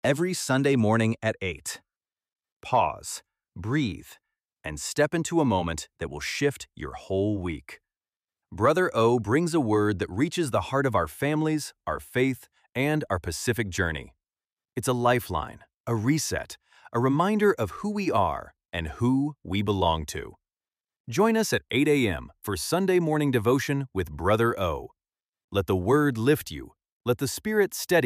every Sunday morning at 8. Pause, breathe, and step into a moment that will shift your whole week. Brother O brings a word that reaches the heart of our families, our faith, and our Pacific journey. It's a lifeline, a reset, a reminder of who we are and who we belong to. Join us at 8 a.m. for Sunday morning devotion with Brother O. Let the word lift you. Let the Spirit steady